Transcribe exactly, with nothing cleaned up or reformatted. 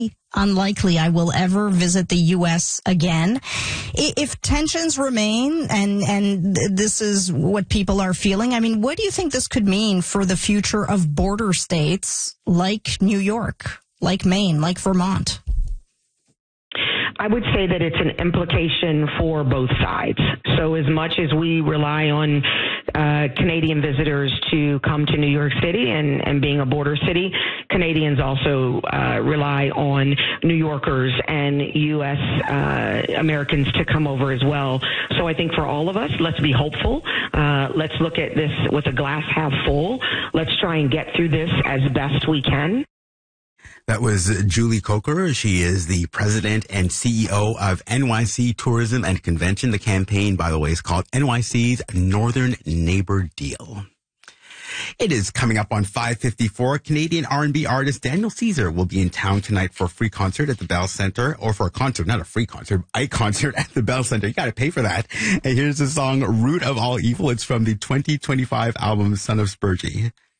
unlikely I will ever visit the U S again. If tensions remain and and this is what people are feeling, I mean, what do you think this could mean for the future of border states like New York, like Maine, like Vermont? I would say that it's an implication for both sides. So as much as we rely on uh, Canadian visitors to come to New York City and, and being a border city, Canadians also uh, rely on New Yorkers and U S uh, Americans to come over as well. So I think for all of us, let's be hopeful. Uh, let's look at this with a glass half full. Let's try and get through this as best we can. That was Julie Coker. She is the president and C E O of N Y C Tourism and Convention. The campaign, by the way, is called N Y C's Northern Neighbor Deal. It is coming up on five fifty-four. Canadian R and B artist Daniel Caesar will be in town tonight for a free concert at the Bell Centre, or for a concert, not a free concert, a concert at the Bell Centre. You got to pay for that. And here's the song Root of All Evil. It's from the twenty twenty-five album Son of Spurgey.